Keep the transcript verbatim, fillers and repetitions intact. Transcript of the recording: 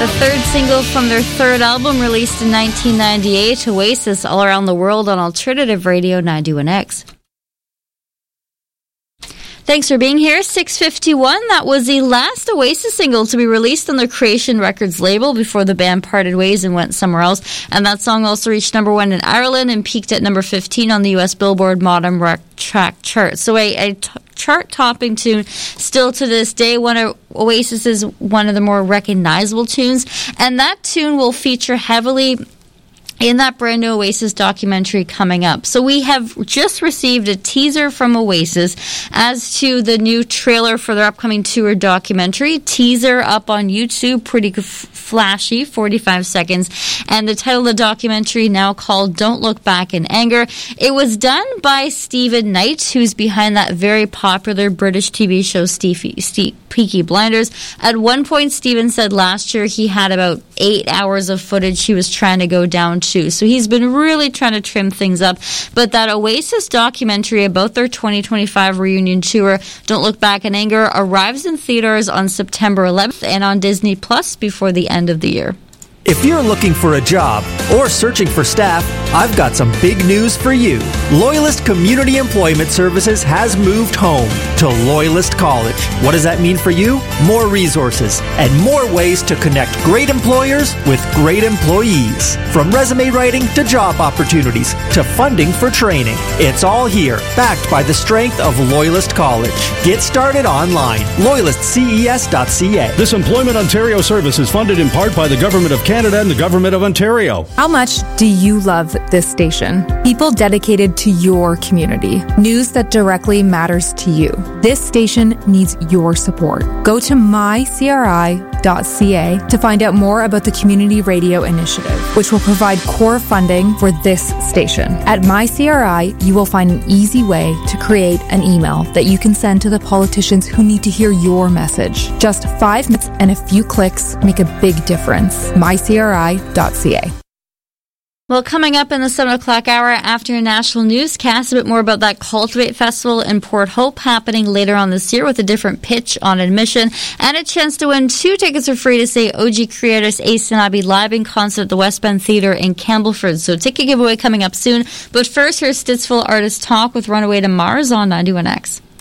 The third single from their third album, released in nineteen ninety-eight, Oasis, all around the world on Alternative Radio ninety-one X. Thanks for being here. six fifty-one, that was the last Oasis single to be released on the Creation Records label before the band parted ways and went somewhere else. And that song also reached number one in Ireland and peaked at number fifteen on the U S Billboard Modern Rock Track chart. So a, a t- chart-topping tune still to this day. One of Oasis is one of the more recognizable tunes. And that tune will feature heavily in that brand new Oasis documentary coming up. So we have just received a teaser from Oasis as to the new trailer for their upcoming tour documentary. Teaser up on YouTube, pretty f- flashy, forty-five seconds. And the title of the documentary now called Don't Look Back in Anger. It was done by Stephen Knight, who's behind that very popular British T V show Stevie, Steve, Peaky Blinders. At one point, Stephen said last year he had about eight hours of footage he was trying to go down to. So he's been really trying to trim things up. But that Oasis documentary about their twenty twenty-five reunion tour, Don't Look Back in Anger, arrives in theaters on September eleventh and on Disney Plus before the end of the year. If you're looking for a job or searching for staff, I've got some big news for you. Loyalist Community Employment Services has moved home to Loyalist College. What does that mean for you? More resources and more ways to connect great employers with great employees. From resume writing to job opportunities to funding for training. It's all here, backed by the strength of Loyalist College. Get started online. loyalist c e s dot c a. This Employment Ontario service is funded in part by the Government of Canada Canada and the Government of Ontario. How much do you love this station? People dedicated to your community. News that directly matters to you. This station needs your support. Go to my c r i dot c a to find out more about the Community Radio Initiative, which will provide core funding for this station. At MyCRI, you will find an easy way to create an email that you can send to the politicians who need to hear your message. Just five minutes and a few clicks make a big difference. my c r i dot c a. Well, coming up in the seven o'clock hour after your national newscast, a bit more about that Cultivate Festival in Port Hope happening later on this year with a different pitch on admission and a chance to win two tickets for free to see O G Creators Ace and Abby live in concert at the West Bend Theatre in Campbellford. So ticket giveaway coming up soon. But first, here's Stittsville Artist Talk with Runaway to Mars on ninety-one X.